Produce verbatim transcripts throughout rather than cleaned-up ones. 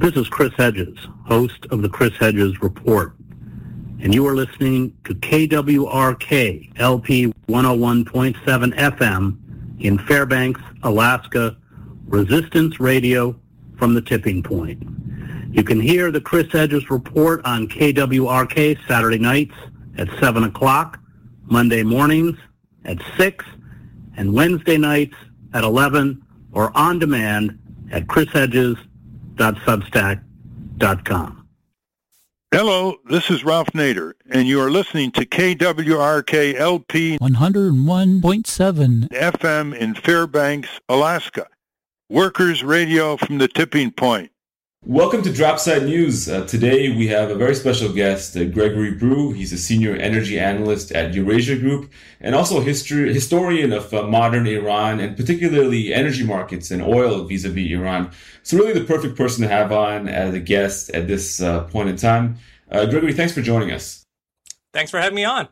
This is Chris Hedges, host of the Chris Hedges Report, and you are listening to K W R K L P one oh one point seven F M in Fairbanks, Alaska, Resistance Radio from the tipping point. You can hear the Chris Hedges Report on K W R K Saturday nights at seven o'clock, Monday mornings at six, and Wednesday nights at eleven, or on demand at chris hedges dot substack dot com. Hello, this is Ralph Nader, and you are listening to K W R K L P one oh one point seven F M in Fairbanks, Alaska. Workers Radio from the tipping point. Welcome to Dropside News. Uh, today we have a very special guest, uh, Gregory Brew. He's a senior energy analyst at Eurasia Group and also a history, historian of uh, modern Iran and particularly energy markets and oil vis-a-vis Iran. So really the perfect person to have on as a guest at this uh, point in time. Uh, Gregory, thanks for joining us. Thanks for having me on.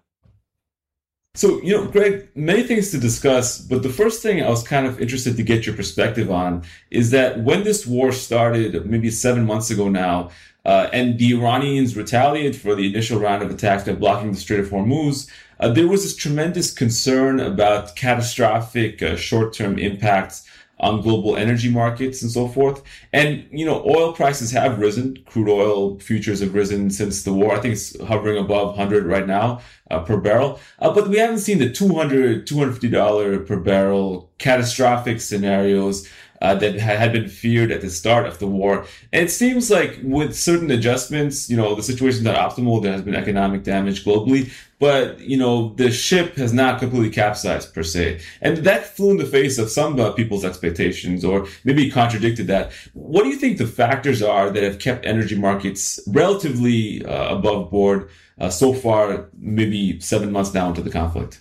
So, you know, Greg, many things to discuss, but the first thing I was kind of interested to get your perspective on is that when this war started, maybe seven months ago now, uh, and the Iranians retaliated for the initial round of attacks by blocking the Strait of Hormuz, uh, there was this tremendous concern about catastrophic uh, short-term impacts on global energy markets and so forth. And, you know, oil prices have risen. Crude oil futures have risen since the war. I think it's hovering above one hundred right now uh, per barrel. Uh, but we haven't seen the two hundred, two hundred fifty dollars per barrel catastrophic scenarios uh, that had been feared at the start of the war. And it seems like with certain adjustments, you know, the situation's not optimal. There has been economic damage globally. But, you know, the ship has not completely capsized per se. And that flew in the face of some uh, people's expectations or maybe contradicted that. What do you think the factors are that have kept energy markets relatively uh, above board uh, so far, maybe seven months down to the conflict?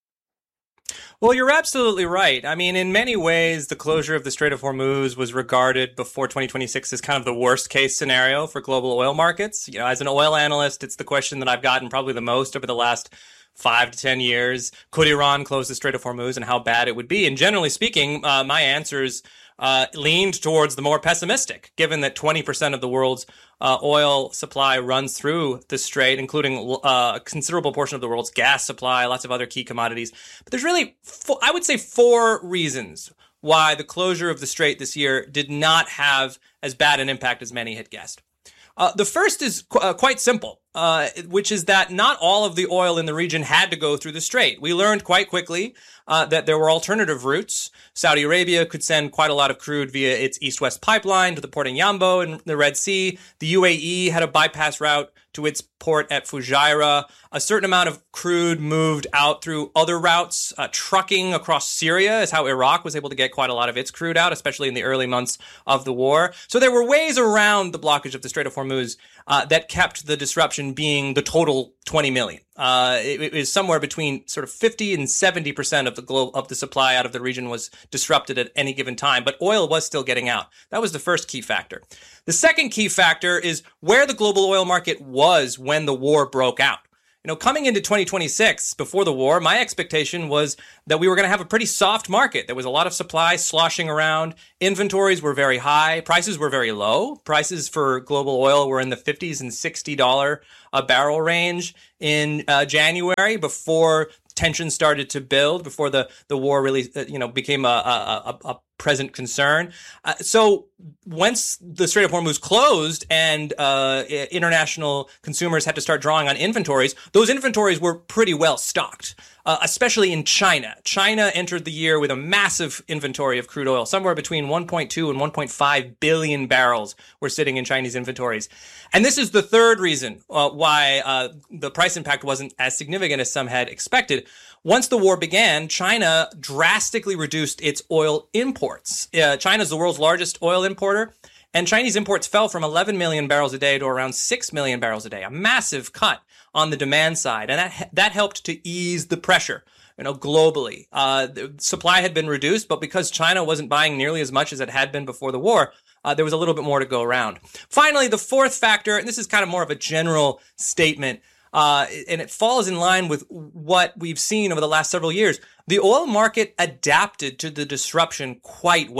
Well, you're absolutely right. I mean, in many ways, the closure of the Strait of Hormuz was regarded before twenty twenty-six as kind of the worst case scenario for global oil markets. You know, as an oil analyst, it's the question that I've gotten probably the most over the last five to ten years. Could Iran close the Strait of Hormuz and how bad it would be? And generally speaking, uh, my answers uh, leaned towards the more pessimistic, given that twenty percent of the world's uh, oil supply runs through the strait, including uh, a considerable portion of the world's gas supply, lots of other key commodities. But there's really, four, I would say, four reasons why the closure of the strait this year did not have as bad an impact as many had guessed. Uh, the first is qu- uh, quite simple, uh, which is that not all of the oil in the region had to go through the strait. We learned quite quickly uh, that there were alternative routes. Saudi Arabia could send quite a lot of crude via its east-west pipeline to the port in Yambo in the Red Sea. The U A E had a bypass route to its port at Fujairah. A certain amount of crude moved out through other routes. Uh, trucking across Syria is how Iraq was able to get quite a lot of its crude out, especially in the early months of the war. So there were ways around the blockage of the Strait of Hormuz uh, that kept the disruption being the total twenty million. Uh, it, it was somewhere between sort of fifty and seventy percent of the glo- of the supply out of the region was disrupted at any given time, but oil was still getting out. That was the first key factor. The second key factor is where the global oil market was when the war broke out. You know, coming into twenty twenty-six, before the war, my expectation was that we were going to have a pretty soft market. There was a lot of supply sloshing around. Inventories were very high. Prices were very low. Prices for global oil were in the fifties and sixty dollars a barrel range in uh, January before tensions started to build, before the, the war really, uh, you know, became a, a, a, a present concern. Uh, so once the Strait of Hormuz closed and uh, international consumers had to start drawing on inventories, those inventories were pretty well stocked, uh, especially in China. China entered the year with a massive inventory of crude oil. Somewhere between one point two and one point five billion barrels were sitting in Chinese inventories. And this is the third reason uh, why uh, the price impact wasn't as significant as some had expected. Once the war began, China drastically reduced its oil imports. Uh, China is the world's largest oil importer, and Chinese imports fell from eleven million barrels a day to around six million barrels a day, a massive cut on the demand side. And that that helped to ease the pressure, you know, globally. Uh, the supply had been reduced, but because China wasn't buying nearly as much as it had been before the war, uh, there was a little bit more to go around. Finally, the fourth factor, and this is kind of more of a general statement, Uh, and it falls in line with what we've seen over the last several years. The oil market adapted to the disruption quite well.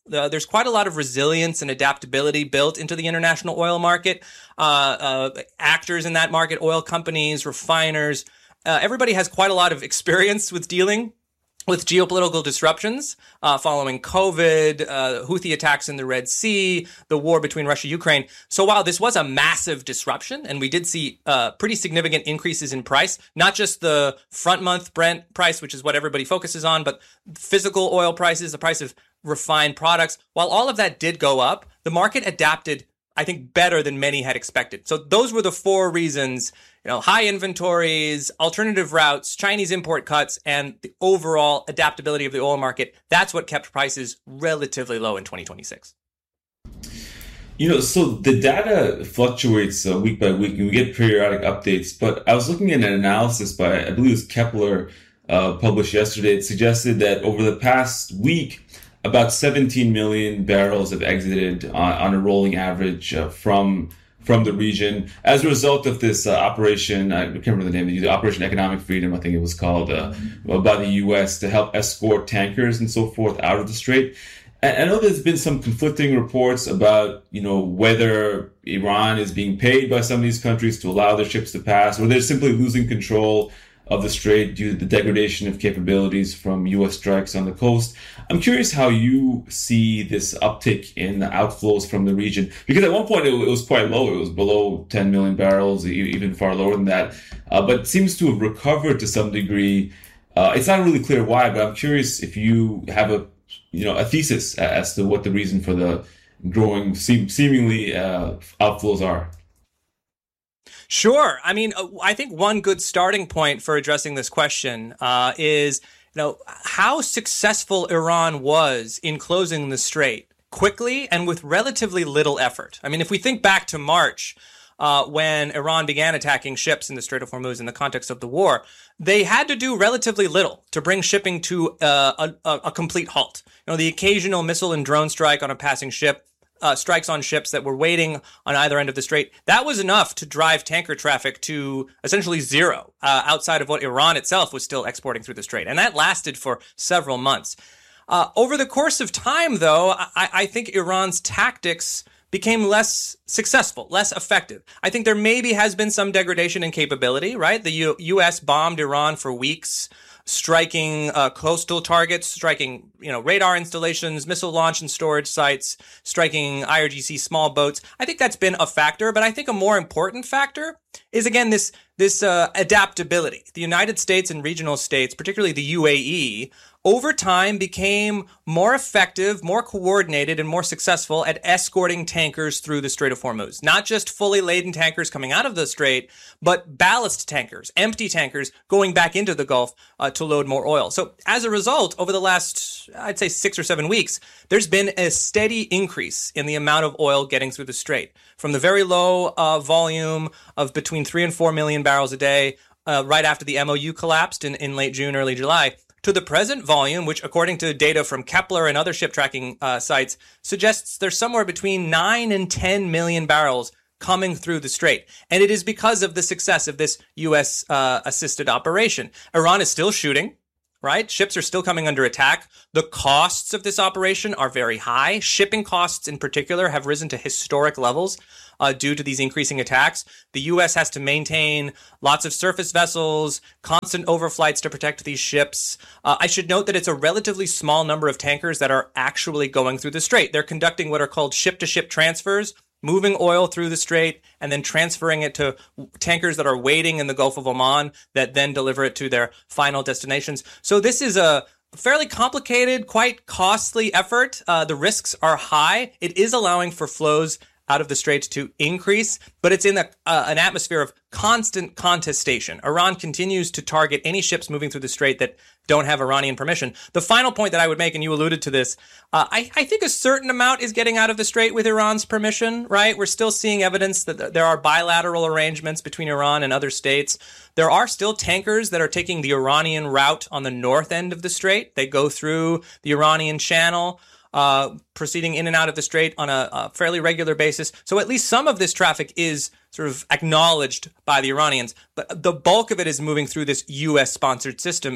Uh, there's quite a lot of resilience and adaptability built into the international oil market. Uh, uh, actors in that market, oil companies, refiners, uh, everybody has quite a lot of experience with dealing with geopolitical disruptions uh, following COVID, uh, Houthi attacks in the Red Sea, the war between Russia and Ukraine. So while this was a massive disruption, and we did see uh, pretty significant increases in price, not just the front month Brent price, which is what everybody focuses on, but physical oil prices, the price of refined products, while all of that did go up, the market adapted, I think, better than many had expected. So those were the four reasons, you know, high inventories, alternative routes, Chinese import cuts, and the overall adaptability of the oil market. That's what kept prices relatively low in twenty twenty-six. You know, so the data fluctuates uh, week by week, and we get periodic updates. But I was looking at an analysis by, I believe it was Kepler, uh, published yesterday. It suggested that over the past week, about seventeen million barrels have exited on, on a rolling average uh, from from the region as a result of this uh, operation. I can't remember the name of it, the Operation Economic Freedom, I think it was called, uh, by the U S to help escort tankers and so forth out of the Strait. And I know there's been some conflicting reports about, you know, whether Iran is being paid by some of these countries to allow their ships to pass, or they're simply losing control of the Strait due to the degradation of capabilities from U S strikes on the coast. I'm curious how you see this uptick in the outflows from the region, because at one point it was quite low. It was below ten million barrels, even far lower than that, uh, but it seems to have recovered to some degree. Uh, it's not really clear why, but I'm curious if you have a, you know, a thesis as to what the reason for the growing, seem, seemingly uh, outflows are. Sure. I mean, I think one good starting point for addressing this question uh, is, you know, how successful Iran was in closing the Strait quickly and with relatively little effort. I mean, if we think back to March, uh, when Iran began attacking ships in the Strait of Hormuz in the context of the war, they had to do relatively little to bring shipping to uh, a, a complete halt. You know, the occasional missile and drone strike on a passing ship, Uh, strikes on ships that were waiting on either end of the strait, that was enough to drive tanker traffic to essentially zero uh, outside of what Iran itself was still exporting through the strait. And that lasted for several months. Uh, over the course of time, though, I, I think Iran's tactics became less successful, less effective. I think there maybe has been some degradation in capability, right? The U- U.S. bombed Iran for weeks, striking uh, coastal targets, striking, you know, radar installations, missile launch and storage sites, striking I R G C small boats. I think that's been a factor, but I think a more important factor is, again, this this uh, adaptability. The United States and regional states, particularly the U A E, over time became more effective, more coordinated, and more successful at escorting tankers through the Strait of Hormuz. Not just fully laden tankers coming out of the strait, but ballast tankers, empty tankers going back into the Gulf uh, to load more oil. So as a result, over the last, I'd say six or seven weeks, there's been a steady increase in the amount of oil getting through the strait. From the very low uh, volume of between three and four million barrels a day uh, right after the M O U collapsed in, in late June, early July, to the present volume, which according to data from Kepler and other ship tracking uh, sites, suggests there's somewhere between nine and ten million barrels coming through the strait. And it is because of the success of this U S uh, assisted operation. Iran is still shooting, right? Ships are still coming under attack. The costs of this operation are very high. Shipping costs in particular have risen to historic levels uh, due to these increasing attacks. The U S has to maintain lots of surface vessels, constant overflights to protect these ships. Uh, I should note that it's a relatively small number of tankers that are actually going through the strait. They're conducting what are called ship-to-ship transfers, moving oil through the strait and then transferring it to tankers that are waiting in the Gulf of Oman that then deliver it to their final destinations. So this is a fairly complicated, quite costly effort. Uh, the risks are high. It is allowing for flows out of the strait to increase, but it's in a, uh, an atmosphere of constant contestation. Iran continues to target any ships moving through the strait that don't have Iranian permission. The final point that I would make, and you alluded to this, uh, I, I think a certain amount is getting out of the strait with Iran's permission, right? We're still seeing evidence that th- there are bilateral arrangements between Iran and other states. There are still tankers that are taking the Iranian route on the north end of the strait. They go through the Iranian channel, uh, proceeding in and out of the strait on a, a fairly regular basis. So at least some of this traffic is sort of acknowledged by the Iranians, but the bulk of it is moving through this U S-sponsored system. And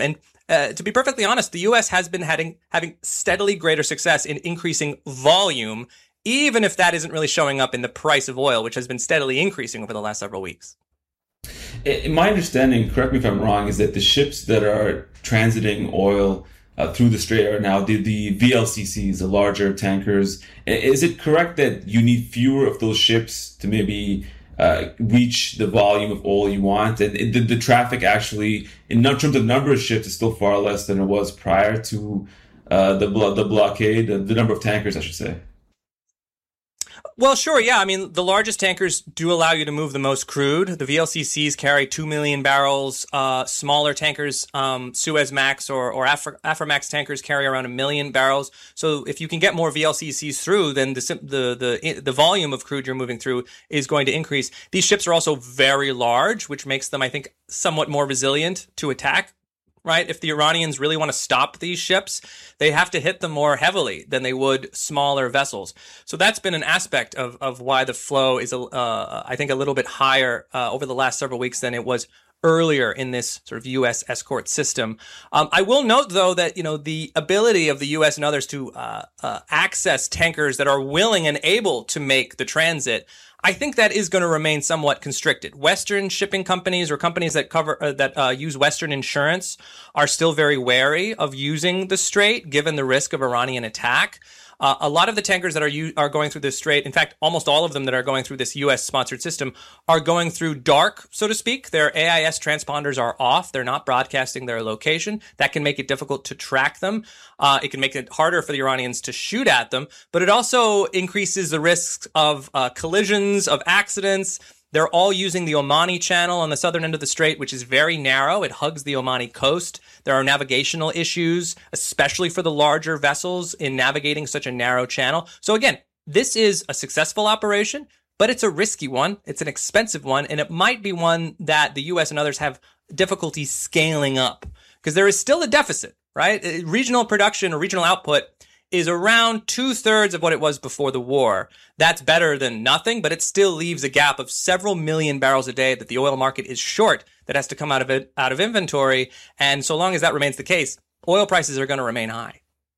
Uh, to be perfectly honest, the U S has been having, having steadily greater success in increasing volume, even if that isn't really showing up in the price of oil, which has been steadily increasing over the last several weeks. In my understanding, correct me if I'm wrong, is that the ships that are transiting oil uh, through the Strait are now the, the V L C Cs, the larger tankers. Is it correct that you need fewer of those ships to maybe uh, reach the volume of oil you want? And the, the traffic actually, in terms of number of ships, is still far less than it was prior to uh, the, the blockade, the number of tankers, I should say. Well, sure, yeah. I mean, the largest tankers do allow you to move the most crude. The V L C Cs carry two million barrels. Uh, smaller tankers, um, Suezmax or, or Afra, Aframax tankers carry around a million barrels. So if you can get more V L C Cs through, then the, the, the, the volume of crude you're moving through is going to increase. These ships are also very large, which makes them, I think, somewhat more resilient to attack. Right? If the Iranians really want to stop these ships, they have to hit them more heavily than they would smaller vessels. So that's been an aspect of, of why the flow is, uh, I think, a little bit higher uh, over the last several weeks than it was earlier in this sort of U S escort system. Um, I will note, though, that, you know, the ability of the U S and others to uh, uh, access tankers that are willing and able to make the transit, I think that is going to remain somewhat constricted. Western shipping companies or companies that cover uh, that uh, use Western insurance are still very wary of using the Strait, given the risk of Iranian attack. Uh, a lot of the tankers that are u- are going through this Strait, in fact, almost all of them that are going through this U S-sponsored system, are going through dark, so to speak. Their A I S transponders are off. They're not broadcasting their location. That can make it difficult to track them. Uh, it can make it harder for the Iranians to shoot at them, but it also increases the risks of uh, collisions, of accidents. They're all using the Omani Channel on the southern end of the Strait, which is very narrow. It hugs the Omani coast. There are navigational issues, especially for the larger vessels in navigating such a narrow channel. So again, this is a successful operation, but it's a risky one. It's an expensive one, and it might be one that the U S and others have difficulty scaling up because there is still a deficit, right? Regional production or regional output is around two-thirds of what it was before the war. That's better than nothing, but it still leaves a gap of several million barrels a day that the oil market is short that has to come out of it, out of inventory. And so long as that remains the case, oil prices are going to remain high.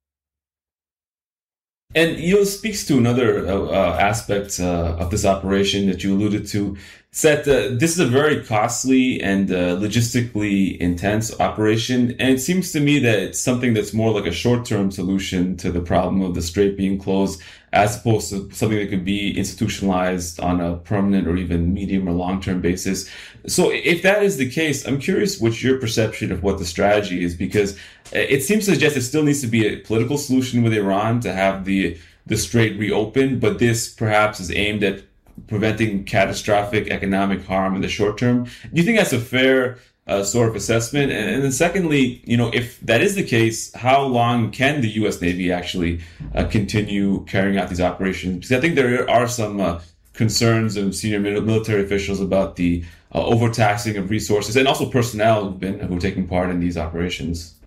And you know, it speaks to another uh, uh, aspect uh, of this operation that you alluded to. It's that uh, this is a very costly and uh, logistically intense operation, and it seems to me that it's something that's more like a short-term solution to the problem of the Strait being closed, as opposed to something that could be institutionalized on a permanent or even medium or long-term basis. So if that is the case, I'm curious what your perception of what the strategy is, because it seems to suggest there still needs to be a political solution with Iran to have the, the Strait reopened, but this perhaps is aimed at preventing catastrophic economic harm in the short term. Do you think that's a fair uh, sort of assessment? And, and then secondly, you know, if that is the case, how long can the U S Navy actually uh, continue carrying out these operations? Because I think there are some uh, concerns of senior military officials about the uh, overtaxing of resources and also personnel who've been who are taking part in these operations.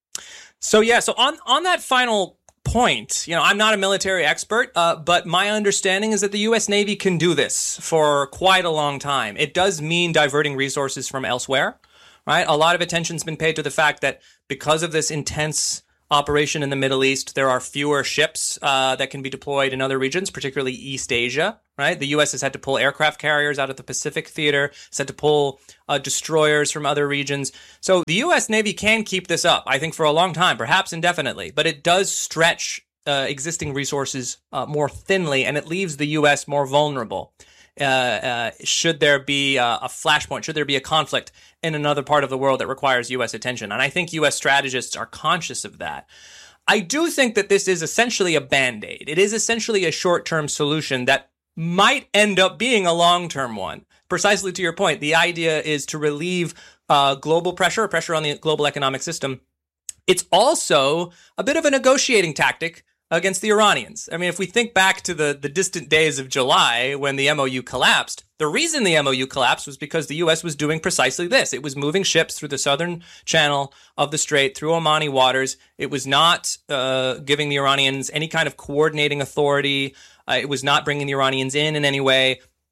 So yeah, so on on that final point, you know, I'm not a military expert, uh, but my understanding is that the U S Navy can do this for quite a long time. It does mean diverting resources from elsewhere, right? A lot of attention's been paid to the fact that because of this intense operation in the Middle East, there are fewer ships uh, that can be deployed in other regions, particularly East Asia, right? The U S has had to pull aircraft carriers out of the Pacific theater, has had to pull uh, destroyers from other regions. So the U S Navy can keep this up, I think, for a long time, perhaps indefinitely, but it does stretch uh, existing resources uh, more thinly, and it leaves the U S more vulnerable. Uh, uh, should there be a, a flashpoint, should there be a conflict in another part of the world that requires U S attention. And I think U S strategists are conscious of that. I do think that this is essentially a Band-Aid. It is essentially a short-term solution that might end up being a long-term one. Precisely to your point, the idea is to relieve uh, global pressure, pressure on the global economic system. It's also a bit of a negotiating tactic against the Iranians. I mean, if we think back to the, the distant days of July when the M O U collapsed, the reason the M O U collapsed was because the U S was doing precisely this. It was moving ships through the southern channel of the Strait, through Omani waters. It was not uh, giving the Iranians any kind of coordinating authority. Uh, it was not bringing the Iranians in in any way.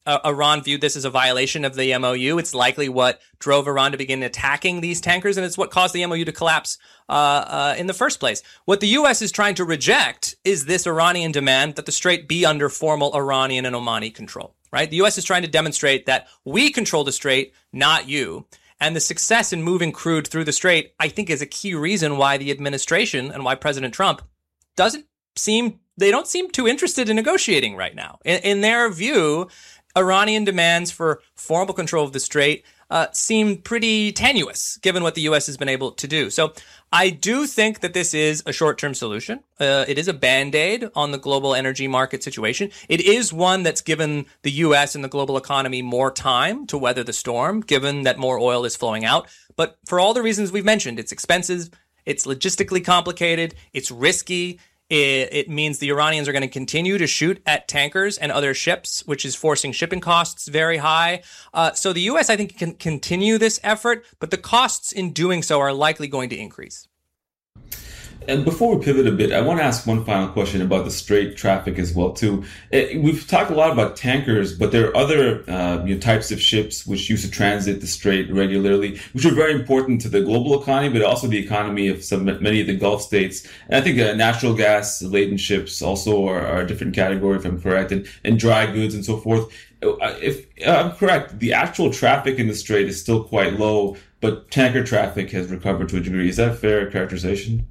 uh, Iran viewed this as a violation of the M O U. It's likely what drove Iran to begin attacking these tankers, and it's what caused the M O U to collapse uh, uh, in the first place. What the U S is trying to reject is this Iranian demand that the Strait be under formal Iranian and Omani control, right? The U S is trying to demonstrate that we control the Strait, not you. And the success in moving crude through the Strait, I think, is a key reason why the administration and why President Trump doesn't seem, they don't seem too interested in negotiating right now. In, in their view, Iranian demands for formal control of the Strait uh, seem pretty tenuous, given what the U S has been able to do. So I do think that this is a short-term solution. Uh, it is a Band-Aid on the global energy market situation. It is one that's given the U S and the global economy more time to weather the storm, given that more oil is flowing out. But for all the reasons we've mentioned, it's expensive, it's logistically complicated, it's risky. It, it means the Iranians are going to continue to shoot at tankers and other ships, which is forcing shipping costs very high. Uh, so the U S, I think, can continue this effort, but the costs in doing so are likely going to increase. And before we pivot a bit, I want to ask one final question about the Strait traffic as well, too. We've talked a lot about tankers, but there are other uh, you know, types of ships which used to transit the Strait regularly, which are very important to the global economy, but also the economy of some many of the Gulf states. And I think uh, natural gas laden ships also are, are a different category, if I'm correct, and, and dry goods and so forth. If I'm correct, the actual traffic in the Strait is still quite low, but tanker traffic has recovered to a degree. Is that a fair characterization?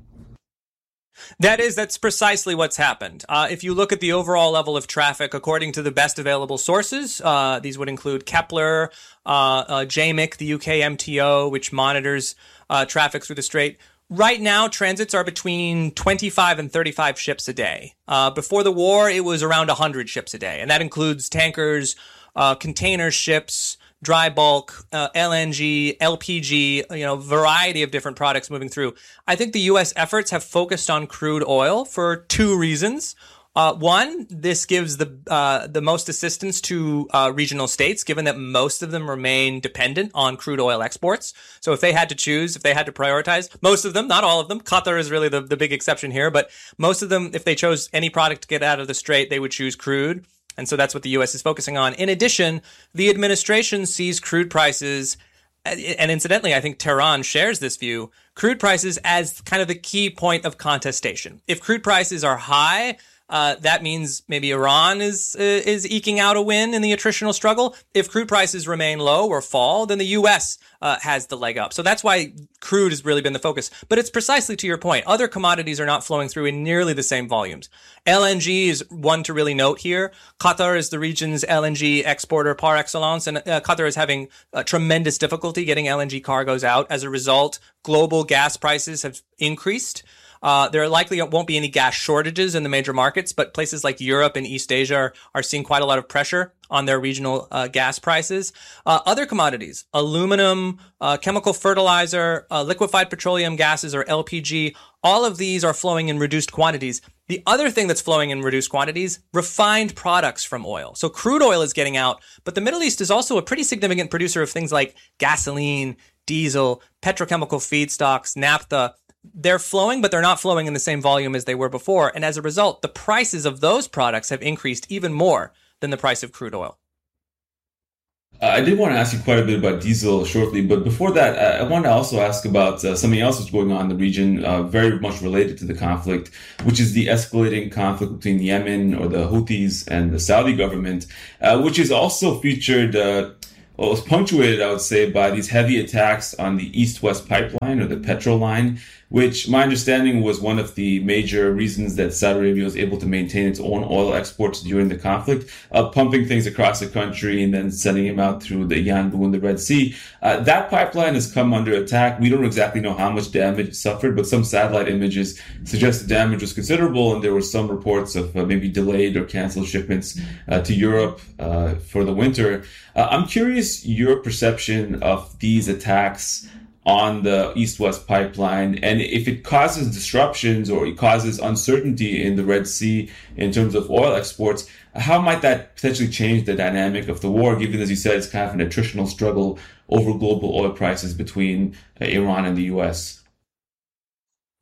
That is, that's precisely what's happened. Uh, if you look at the overall level of traffic, according to the best available sources, uh, these would include Kepler, uh, uh, J M I C, the U K M T O, which monitors uh, traffic through the Strait. Right now, transits are between twenty-five and thirty-five ships a day. Uh, before the war, it was around one hundred ships a day, and that includes tankers, uh, container ships, dry bulk, uh, L N G, L P G, you know, variety of different products moving through. I think the U S efforts have focused on crude oil for two reasons. Uh, one, this gives the uh, the most assistance to uh, regional states, given that most of them remain dependent on crude oil exports. So if they had to choose, if they had to prioritize, most of them, not all of them, Qatar is really the, the big exception here, but most of them, if they chose any product to get out of the Strait, they would choose crude. And so that's what the U S is focusing on. In addition, the administration sees crude prices, and incidentally, I think Tehran shares this view, crude prices as kind of the key point of contestation. If crude prices are high, uh, that means maybe Iran is uh, is eking out a win in the attritional struggle. If crude prices remain low or fall, then the U S uh, has the leg up. So that's why crude has really been the focus. But it's precisely to your point. Other commodities are not flowing through in nearly the same volumes. L N G is one to really note here. Qatar is the region's L N G exporter par excellence, and uh, Qatar is having uh, tremendous difficulty getting L N G cargoes out. As a result, global gas prices have increased. Uh, there likely won't be any gas shortages in the major markets, but places like Europe and East Asia are, are seeing quite a lot of pressure on their regional uh, gas prices. Uh, other commodities, aluminum, uh, chemical fertilizer, uh, liquefied petroleum gases or L P G, all of these are flowing in reduced quantities. The other thing that's flowing in reduced quantities, refined products from oil. So crude oil is getting out, but the Middle East is also a pretty significant producer of things like gasoline, diesel, petrochemical feedstocks, naphtha. They're flowing, but they're not flowing in the same volume as they were before. And as a result, the prices of those products have increased even more than the price of crude oil. Uh, I did want to ask you quite a bit about diesel shortly, but before that, I, I want to also ask about uh, something else that's going on in the region, uh, very much related to the conflict, which is the escalating conflict between Yemen or the Houthis and the Saudi government, uh, which is also featured, uh, well, was punctuated, I would say, by these heavy attacks on the East-West pipeline or the Petro line, which my understanding was one of the major reasons that Saudi Arabia was able to maintain its own oil exports during the conflict, uh, pumping things across the country and then sending them out through the Yanbu and the Red Sea. Uh, that pipeline has come under attack. We don't exactly know how much damage it suffered, but some satellite images suggest the damage was considerable, and there were some reports of uh, maybe delayed or canceled shipments uh, to Europe uh, for the winter. Uh, I'm curious your perception of these attacks on the East-West pipeline, and if it causes disruptions or it causes uncertainty in the Red Sea in terms of oil exports, how might that potentially change the dynamic of the war, given, as you said, it's kind of an attritional struggle over global oil prices between uh, Iran and the U S?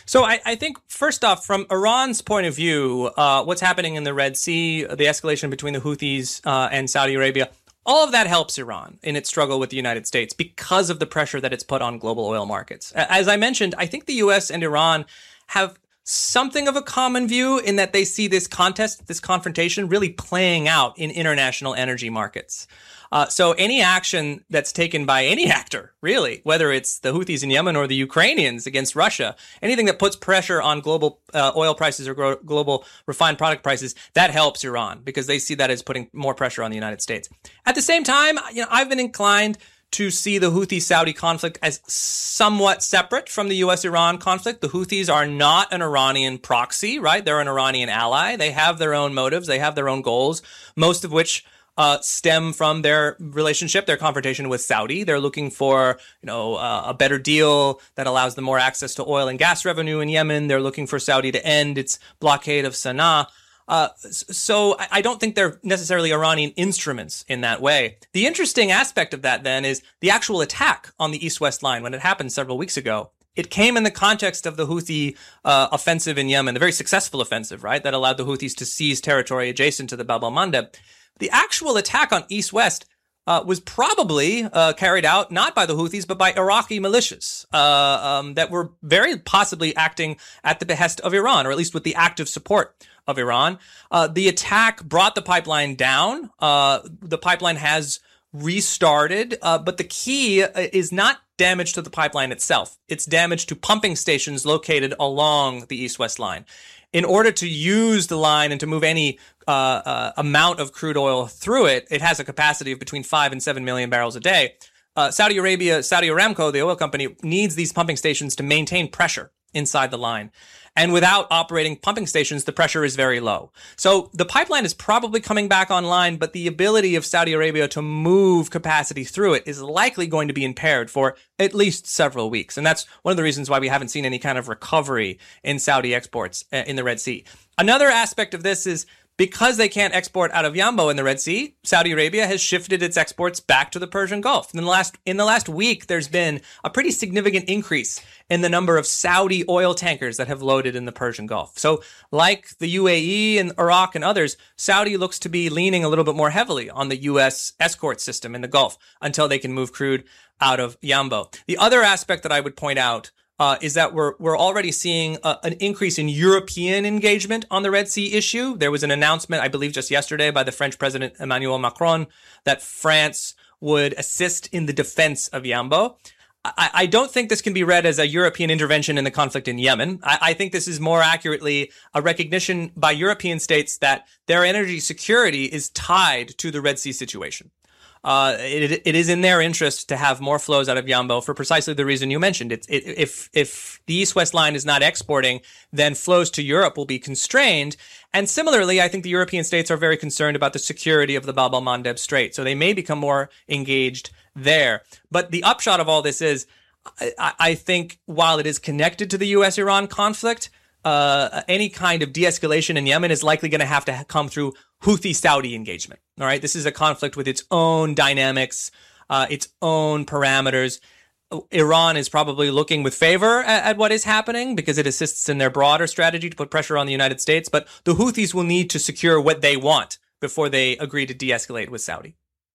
So I, I think, first off, from Iran's point of view, uh, what's happening in the Red Sea, the escalation between the Houthis uh, and Saudi Arabia, all of that helps Iran in its struggle with the United States because of the pressure that it's put on global oil markets. As I mentioned, I think the U S and Iran have something of a common view in that they see this contest, this confrontation really playing out in international energy markets. Uh, so any action that's taken by any actor, really, whether it's the Houthis in Yemen or the Ukrainians against Russia, anything that puts pressure on global uh, oil prices or gro- global refined product prices, that helps Iran because they see that as putting more pressure on the United States. At the same time, you know, I've been inclined to see the Houthi-Saudi conflict as somewhat separate from the U S-Iran conflict. The Houthis are not an Iranian proxy, right? They're an Iranian ally. They have their own motives. They have their own goals, most of which Uh, stem from their relationship, their confrontation with Saudi. They're looking for, you know, uh, a better deal that allows them more access to oil and gas revenue in Yemen. They're looking for Saudi to end its blockade of Sana'a. Uh, so I don't think they're necessarily Iranian instruments in that way. The interesting aspect of that then is the actual attack on the East-West line when it happened several weeks ago. It came in the context of the Houthi uh, offensive in Yemen, the very successful offensive, right, that allowed the Houthis to seize territory adjacent to the Bab al-Mandeb. The actual attack on East-West uh, was probably uh, carried out not by the Houthis, but by Iraqi militias uh, um, that were very possibly acting at the behest of Iran, or at least with the active support of Iran. Uh, the attack brought the pipeline down. Uh, the pipeline has restarted, uh, but the key is not damage to the pipeline itself. It's damage to pumping stations located along the East-West line. In order to use the line and to move any uh, uh, amount of crude oil through it, it has a capacity of between five and seven million barrels a day. Uh, Saudi Arabia, Saudi Aramco, the oil company, needs these pumping stations to maintain pressure inside the line. And without operating pumping stations, the pressure is very low. So the pipeline is probably coming back online, but the ability of Saudi Arabia to move capacity through it is likely going to be impaired for at least several weeks. And that's one of the reasons why we haven't seen any kind of recovery in Saudi exports in the Red Sea. Another aspect of this is because they can't export out of Yanbu in the Red Sea, Saudi Arabia has shifted its exports back to the Persian Gulf. In the last in the last week, there's been a pretty significant increase in the number of Saudi oil tankers that have loaded in the Persian Gulf. So like the U A E and Iraq and others, Saudi looks to be leaning a little bit more heavily on the U S escort system in the Gulf until they can move crude out of Yanbu. The other aspect that I would point out Uh, is that we're we're already seeing a, an increase in European engagement on the Red Sea issue. There was an announcement, I believe, just yesterday by the French President Emmanuel Macron that France would assist in the defense of Yanbu. I, I don't think this can be read as a European intervention in the conflict in Yemen. I, I think this is more accurately a recognition by European states that their energy security is tied to the Red Sea situation. Uh, it, it is in their interest to have more flows out of Yanbu for precisely the reason you mentioned. It's, it, if if the East-West line is not exporting, then flows to Europe will be constrained. And similarly, I think the European states are very concerned about the security of the Bab al-Mandeb Strait, so they may become more engaged there. But the upshot of all this is, I, I think while it is connected to the U S-Iran conflict, uh, any kind of de-escalation in Yemen is likely going to have to come through Houthi-Saudi engagement. All right, this is a conflict with its own dynamics, uh, its own parameters. Iran is probably looking with favor at, at what is happening because it assists in their broader strategy to put pressure on the United States. But the Houthis will need to secure what they want before they agree to de-escalate with Saudi.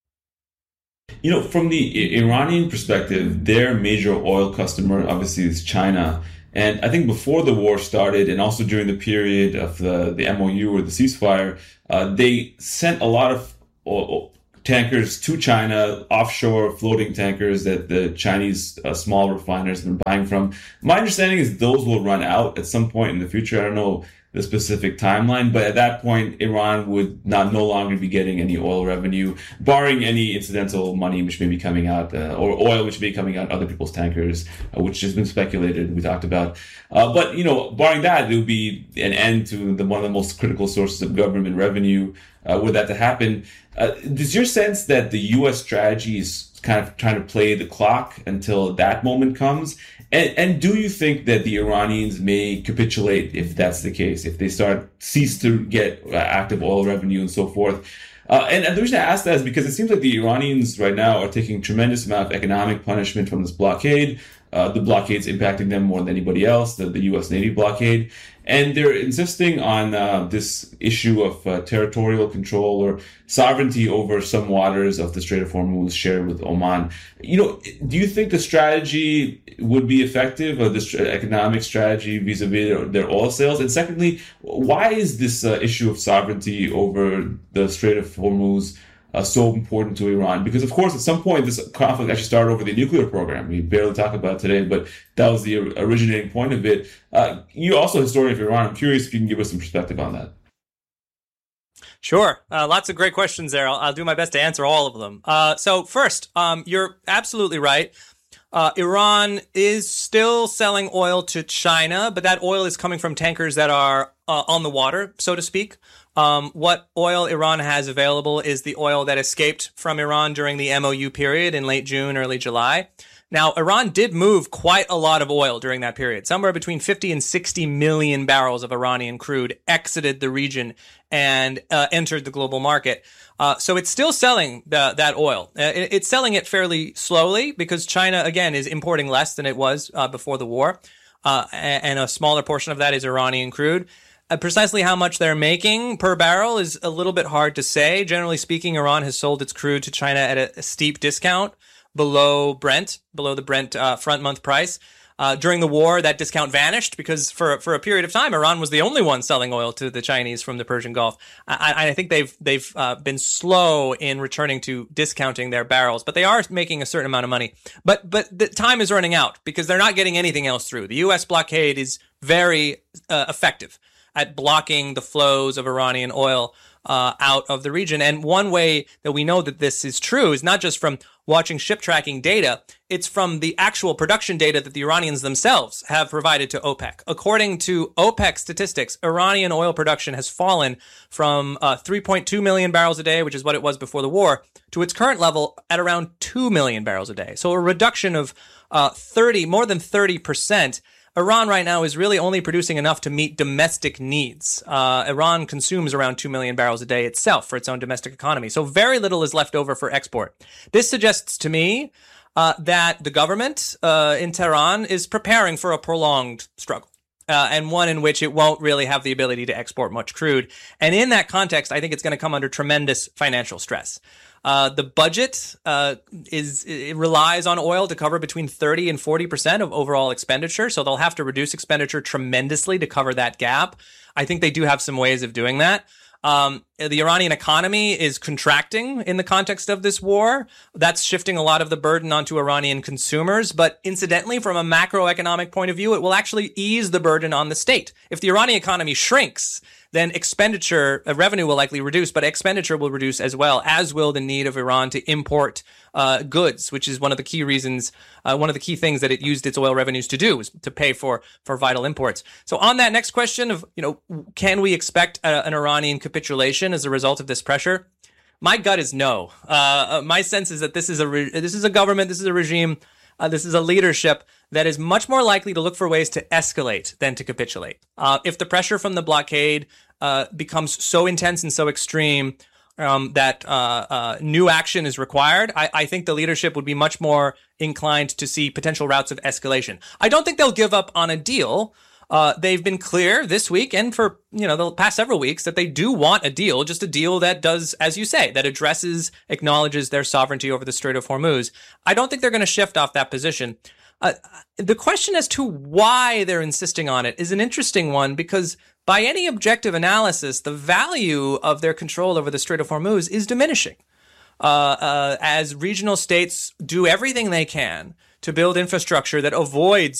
You know, from the Iranian perspective, their major oil customer obviously is China. And I think before the war started and also during the period of the, the M O U or the ceasefire, uh, they sent a lot of oil tankers to China, offshore floating tankers that the Chinese uh, small refiners have been buying from. My understanding is those will run out at some point in the future. I don't know the specific timeline, but at that point, Iran would not no longer be getting any oil revenue, barring any incidental money which may be coming out, uh, or oil which may be coming out other people's tankers, uh, which has been speculated, we talked about. Uh, but, you know, barring that, it would be an end to the, one of the most critical sources of government revenue uh, were that to happen. Uh, is your sense that the U S strategy is kind of trying to play the clock until that moment comes? And, and do you think that the Iranians may capitulate if that's the case, if they start cease to get active oil revenue and so forth? Uh, and, and the reason I ask that is because it seems like the Iranians right now are taking tremendous amount of economic punishment from this blockade. Uh, the blockade's impacting them more than anybody else, the, the U S Navy blockade. And they're insisting on uh, this issue of uh, territorial control or sovereignty over some waters of the Strait of Hormuz shared with Oman. You know, do you think the strategy would be effective, or this economic strategy vis-a-vis their, their oil sales? And secondly, why is this uh, issue of sovereignty over the Strait of Hormuz Uh, so important to Iran? Because, of course, at some point, this conflict actually started over the nuclear program. We barely talk about it today, but that was the originating point of it. Uh, you also a historian of Iran. I'm curious if you can give us some perspective on that. Sure. Uh, lots of great questions there. I'll, I'll do my best to answer all of them. Uh, so first, um, you're absolutely right. Uh, Iran is still selling oil to China, but that oil is coming from tankers that are uh, on the water, so to speak. Um, what oil Iran has available is the oil that escaped from Iran during the M O U period in late June, early July. Now, Iran did move quite a lot of oil during that period. Somewhere between fifty and sixty million barrels of Iranian crude exited the region and uh, entered the global market. Uh, so it's still selling the, that oil. Uh, it, it's selling it fairly slowly because China, again, is importing less than it was uh, before the war. Uh, and, and a smaller portion of that is Iranian crude. Uh, precisely how much they're making per barrel is a little bit hard to say. Generally speaking, Iran has sold its crude to China at a, a steep discount below Brent, below the Brent uh, front month price. Uh, during the war, that discount vanished because for for a period of time, Iran was the only one selling oil to the Chinese from the Persian Gulf. I, I think they've they've uh, been slow in returning to discounting their barrels, but they are making a certain amount of money. But but the time is running out because they're not getting anything else through. The U S blockade is very uh, effective at blocking the flows of Iranian oil uh, out of the region. And one way that we know that this is true is not just from watching ship tracking data, it's from the actual production data that the Iranians themselves have provided to OPEC. According to OPEC statistics, Iranian oil production has fallen from uh, three point two million barrels a day, which is what it was before the war, to its current level at around two million barrels a day. So a reduction of uh, thirty, more than thirty percent. Iran right now is really only producing enough to meet domestic needs. Uh, Iran consumes around two million barrels a day itself for its own domestic economy. So very little is left over for export. This suggests to me uh, that the government uh, in Tehran is preparing for a prolonged struggle. Uh, and one in which it won't really have the ability to export much crude. And in that context, I think it's going to come under tremendous financial stress. Uh, the budget uh, is it relies on oil to cover between thirty and forty percent of overall expenditure. So they'll have to reduce expenditure tremendously to cover that gap. I think they do have some ways of doing that. Um, the Iranian economy is contracting in the context of this war. That's shifting a lot of the burden onto Iranian consumers. But incidentally, from a macroeconomic point of view, it will actually ease the burden on the state. If the Iranian economy shrinks, then expenditure, uh, revenue will likely reduce, but expenditure will reduce as well, as will the need of Iran to import uh, goods, which is one of the key reasons, uh, one of the key things that it used its oil revenues to do, was to pay for for vital imports. So on that next question of, you know, can we expect a, an Iranian capitulation as a result of this pressure? My gut is no. Uh, my sense is that this is a re- this is a government, this is a regime, uh, this is a leadership that is much more likely to look for ways to escalate than to capitulate. Uh, if the pressure from the blockade uh, becomes so intense and so extreme um, that uh, uh, new action is required, I, I think the leadership would be much more inclined to see potential routes of escalation. I don't think they'll give up on a deal. Uh, they've been clear this week and for, you know, the past several weeks that they do want a deal, just a deal that does, as you say, that addresses, acknowledges their sovereignty over the Strait of Hormuz. I don't think they're going to shift off that position. Uh, the question as to why they're insisting on it is an interesting one because by any objective analysis, the value of their control over the Strait of Hormuz is diminishing. Uh, uh, as regional states do everything they can to build infrastructure that avoids